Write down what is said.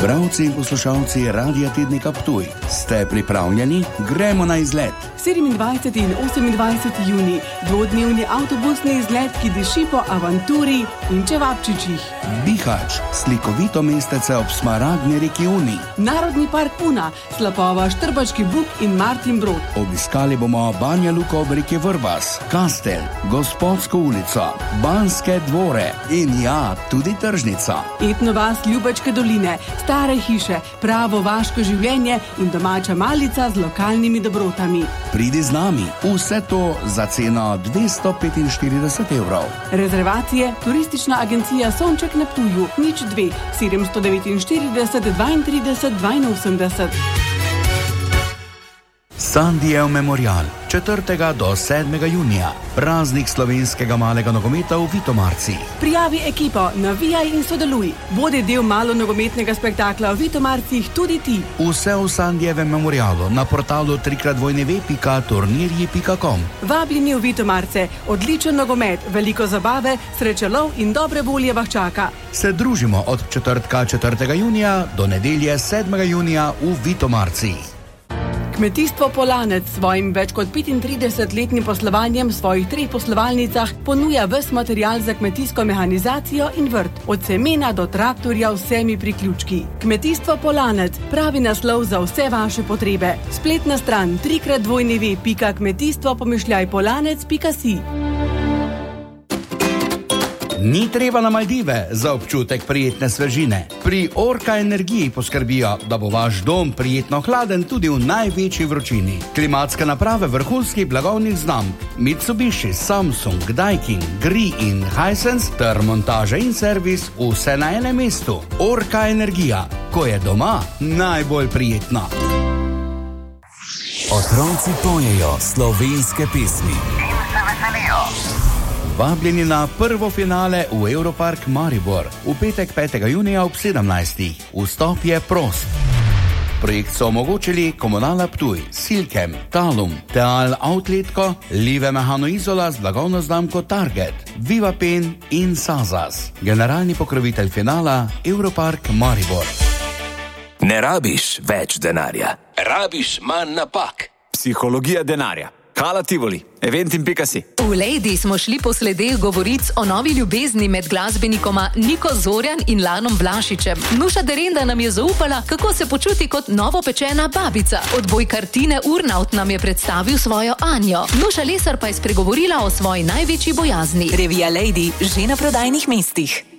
Bralci in poslušalci Radia Tednika Ptuj, ste pripravljeni? Gremo na izlet. 27. in 28. juni, dvodnevni avtobusni izlet, ki diši po avanturi in čevapčičih. Bihać, slikovito mestece ob smaragdni reki Uni. Narodni park Una, slapova Štrbački Buk in Martin Brod. Obiskali bomo Banja Luko ob reki Vrbas, Kastel, Gospodsko ulico, Banske dvore in ja, tudi tržnica. Etno vas Ljubačke doline, stare hiše, pravo vaško življenje in domača malica z lokalnimi dobrotami. Pridi z nami, vse to za ceno 245 evrov. Rezervacije, turistična agencija Sonček na Ptuju, 02 749 32 82. Sandijev memorial, 4. do 7. junija, praznik slovenskega malega nogometa v Vitomarci. Prijavi ekipo, navijaj in sodeluj. Bodi del malo nogometnega spektakla v Vitomarcih tudi ti. Vse v Sandijevem memorialu na portalu www.turnirji.com. Vabljeni v Vitomarce, odličen nogomet, veliko zabave, srečelov in dobre volje vas čaka. Se družimo od četrtka 4. junija do nedelje 7. junija v Vitomarcih. Kmetijstvo Polanec s svojim več kot 35-letnim poslovanjem v svojih 3 poslovalnicah ponuja ves material za kmetijsko mehanizacijo in vrt, od semena do traktorja vsemi priključki. Kmetijstvo Polanec, pravi naslov za vse vaše potrebe. Spletna stran www.kmetijstvo-polanec.si. Ni treba na Maldive za občutek prijetne svežine. Pri Orka Energiji poskrbijo, da bo vaš dom prijetno hladen tudi v največji vročini. Klimatske naprave vrhunskih blagovnih znamk Mitsubishi, Samsung, Daikin, Gree in Hisense ter montaža in servis vse na enem mestu. Orka Energija, ko je doma najbolj prijetno. Otroci pojejo slovenske pesmi in se veselijo. Vabljeni na prvo finale v Europark Maribor v petek 5. junija ob 17. Vstop je prost. Projekt so omogočili Komunala Ptuj, Silkem, Talum, Teal Outletko, Live Mehano Izola z blagovno znamko Target, Viva Pen in Sazas. Generalni pokrovitelj finala Europark Maribor. Ne rabiš več denarja, Rabiš manj napak. Psihologija denarja. Hala Tivoli, eventim.si. V Lady smo šli po sledeh govoric o novi ljubezni med glasbenikoma Niko Zorjan in Lanom Vlašičem. Nuša Derenda nam je zaupala, kako se počuti kot novopečena babica. Odbojkar Tine Urnaut nam je predstavil svojo Anjo. Nuša Lesar pa je spregovorila o svoji največji bojazni. Revija Lady že na prodajnih mestih.